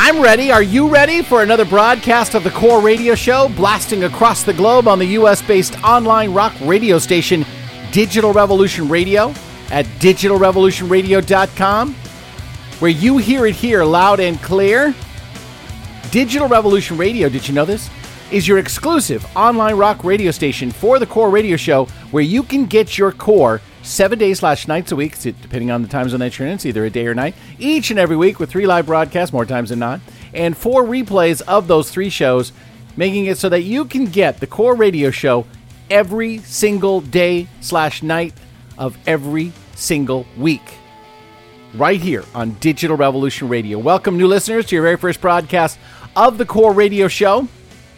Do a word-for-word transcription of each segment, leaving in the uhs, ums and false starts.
I'm ready. Are you ready for another broadcast of the Core Radio Show, blasting across the globe on the U S-based online rock radio station, Digital Revolution Radio, at digital revolution radio dot com, where you hear it here loud and clear? Digital Revolution Radio, did you know this, is your exclusive online rock radio station for the Core Radio Show, where you can get your core seven days slash nights a week, depending on the time zone that you're in. It's either a day or night, each and every week with three live broadcasts, more times than not, and four replays of those three shows, making it so that you can get the Core Radio Show every single day slash night of every single week, right here on Digital Revolution Radio. Welcome, new listeners, to your very first broadcast of the Core Radio Show.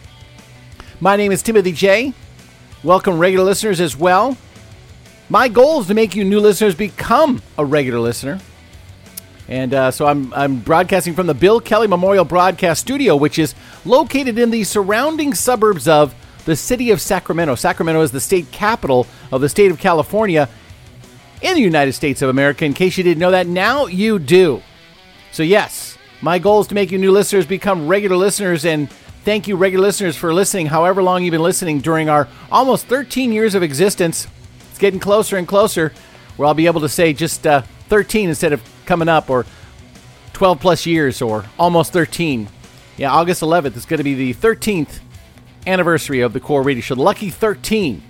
My name is Timothy J. Welcome, regular listeners, as well. My goal is to make you new listeners become a regular listener. And uh, so I'm I'm broadcasting from the Bill Kelly Memorial Broadcast Studio, which is located in the surrounding suburbs of the city of Sacramento. Sacramento is the state capital of the state of California in the United States of America. In case you didn't know that, now you do. So yes, my goal is to make you new listeners become regular listeners, and thank you, regular listeners, for listening however long you've been listening during our almost thirteen years of existence. Getting closer and closer, where I'll be able to say just uh, thirteen instead of coming up, or twelve plus years, or almost thirteen. Yeah, August eleventh is going to be the thirteenth anniversary of the Core Radio Show, the lucky thirteen.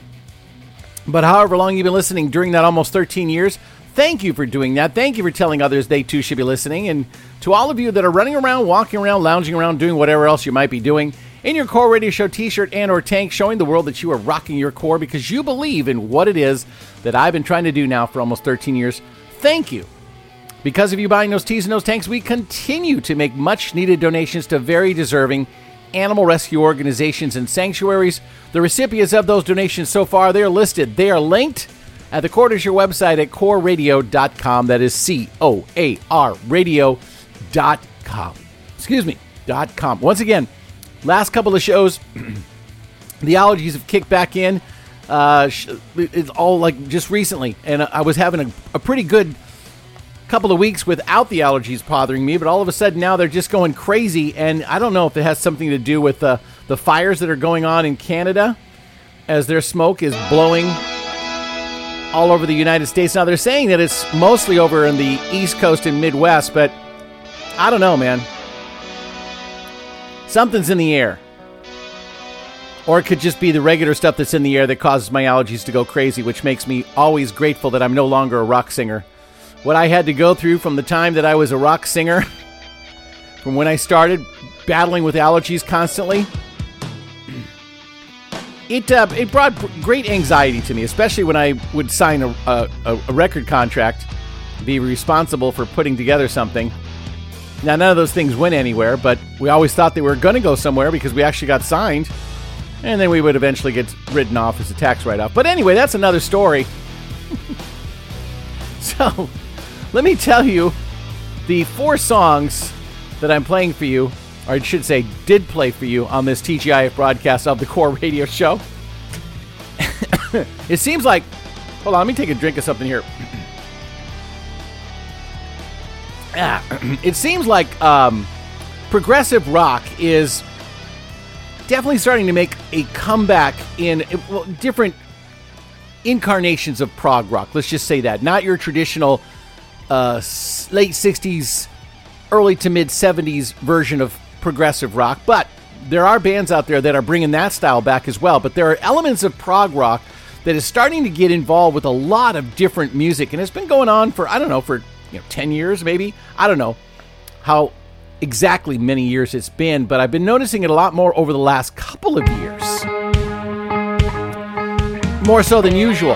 But however long you've been listening during that almost thirteen years, thank you for doing that. Thank you for telling others they too should be listening. And to all of you that are running around, walking around, lounging around, doing whatever else you might be doing, in your Core Radio Show t-shirt and or tank, showing the world that you are rocking your core because you believe in what it is that I've been trying to do now for almost thirteen years. Thank you. Because of you buying those tees and those tanks, we continue to make much-needed donations to very deserving animal rescue organizations and sanctuaries. The recipients of those donations so far, they are listed. They are linked at the Core Radio Show website at core radio dot com. That is C O A R radio dot com. Excuse me, dot com. Once again, last couple of shows, the allergies have kicked back in. Uh, it's all like just recently, and I was having a, a pretty good couple of weeks without the allergies bothering me, but all of a sudden now they're just going crazy, and I don't know if it has something to do with uh, the fires that are going on in Canada as their smoke is blowing all over the United States. Now, they're saying that it's mostly over in the East Coast and Midwest, but I don't know, man. Something's in the air. Or it could just be the regular stuff that's in the air that causes my allergies to go crazy, which makes me always grateful that I'm no longer a rock singer. What I had to go through from the time that I was a rock singer, from when I started battling with allergies constantly, it uh, it brought great anxiety to me, especially when I would sign a, a, a record contract, be responsible for putting together something. Now, none of those things went anywhere, but we always thought they were going to go somewhere because we actually got signed, and then we would eventually get written off as a tax write-off. But anyway, that's another story. So, let me tell you the four songs that I'm playing for you, or I should say did play for you on this T G I F broadcast of the Core Radio Show. It seems like... Hold on, let me take a drink of something here. Ah, it seems like um, progressive rock is definitely starting to make a comeback in well, different incarnations of prog rock. Let's just say that. Not your traditional uh, late sixties, early to mid seventies version of progressive rock, but there are bands out there that are bringing that style back as well. But there are elements of prog rock that is starting to get involved with a lot of different music, and it's been going on for, I don't know, for you know, ten years maybe. I don't know how exactly many years it's been, but I've been noticing it a lot more over the last couple of years. More so than usual.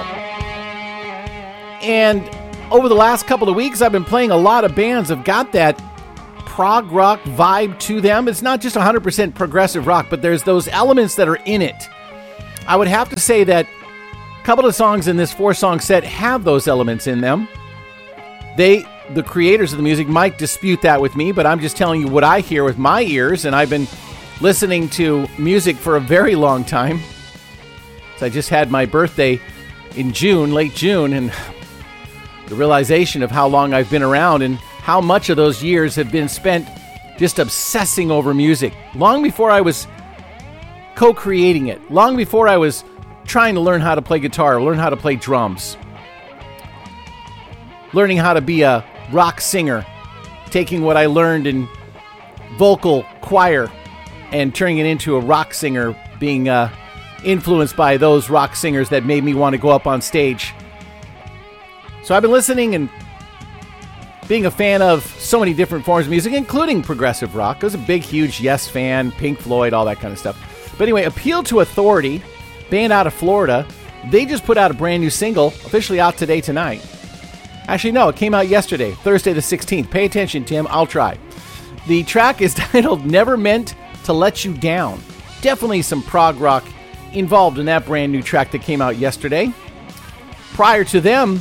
And over the last couple of weeks, I've been playing a lot of bands that have got that prog rock vibe to them. It's not just one hundred percent progressive rock, but there's those elements that are in it. I would have to say that a couple of songs in this four-song set have those elements in them. They, the creators of the music, might dispute that with me, but I'm just telling you what I hear with my ears, and I've been listening to music for a very long time. So I just had my birthday in June, late June, and the realization of how long I've been around and how much of those years have been spent just obsessing over music. Long before I was co-creating it. Long before I was trying to learn how to play guitar, learn how to play drums. Learning how to be a rock singer. Taking what I learned in vocal choir and turning it into a rock singer, being uh, influenced by those rock singers that made me want to go up on stage. So I've been listening and being a fan of so many different forms of music, including progressive rock. I was a big, huge Yes fan, Pink Floyd, all that kind of stuff. But anyway, Appeal to Authority, band out of Florida, they just put out a brand new single, officially out today, tonight. Actually, no, it came out yesterday, Thursday the sixteenth. Pay attention, Tim. I'll try. The track is titled Never Meant to Let You Down. Definitely some prog rock involved in that brand new track that came out yesterday. Prior to them,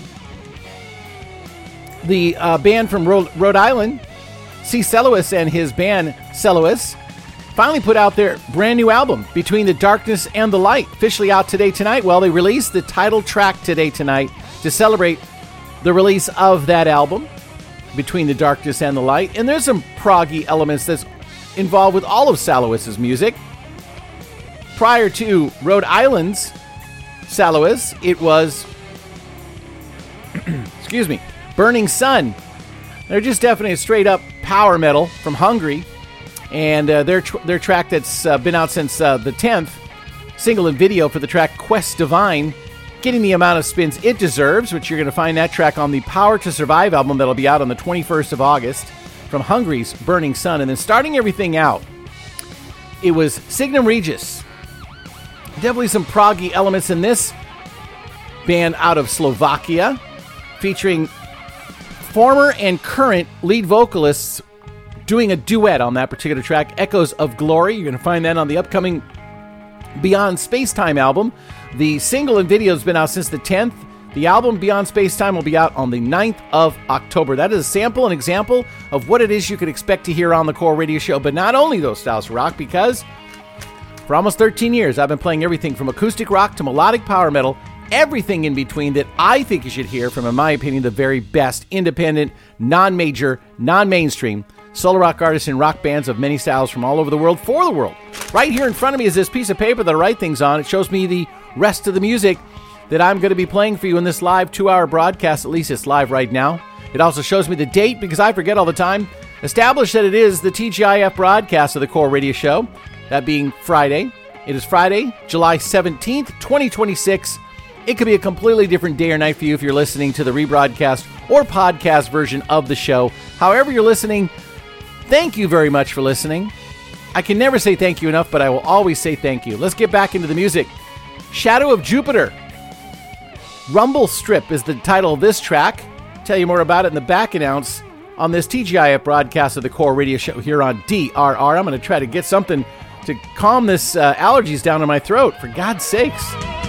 the uh, band from Rhode, Rhode Island, C. Celois and his band Celois, finally put out their brand new album, Between the Darkness and the Light, officially out today, tonight. Well, they released the title track today, tonight, to celebrate the release of that album, Between the Darkness and the Light. And there's some proggy elements that's involved with all of Celois' music. Prior to Rhode Island's Celois, it was, excuse me, Burning Sun. They're just definitely a straight-up power metal from Hungary. And uh, their, tr- their track that's uh, been out since uh, the tenth, single and video for the track Quest Divine, getting the amount of spins it deserves, which you're going to find that track on the Power to Survive album that'll be out on the twenty-first of August from Hungary's Burning Sun. And then starting everything out, it was Signum Regis. Definitely some proggy elements in this band out of Slovakia, featuring former and current lead vocalists doing a duet on that particular track, Echoes of Glory. You're going to find that on the upcoming Beyond Spacetime album. The single and video has been out since the tenth. The album Beyond Spacetime will be out on the ninth of October. That is a sample, an example of what it is you could expect to hear on the Core Radio Show. But not only those styles of rock, because for almost thirteen years, I've been playing everything from acoustic rock to melodic power metal, everything in between that I think you should hear from, in my opinion, the very best independent, non-major, non-mainstream solo rock artists and rock bands of many styles from all over the world for the world. Right here in front of me is this piece of paper that I write things on. It shows me the rest of the music that I'm going to be playing for you in this live two-hour broadcast. At least it's live right now. It also shows me the date, because I forget all the time. Establish that it is the T G I F broadcast of the Core Radio Show, that being Friday. It is Friday, July seventeenth, twenty twenty-six. It could be a completely different day or night for you if you're listening to the rebroadcast or podcast version of the show. However you're listening, thank you very much for listening. I can never say thank you enough, but I will always say thank you. Let's get back into the music. Shadow of Jupiter. Rumble Strip is the title of this track. Tell you more about it in the back announce on this T G I F broadcast of the Core Radio Show here on D R R. I'm going to try to get something to calm this uh, allergies down in my throat, for God's sakes.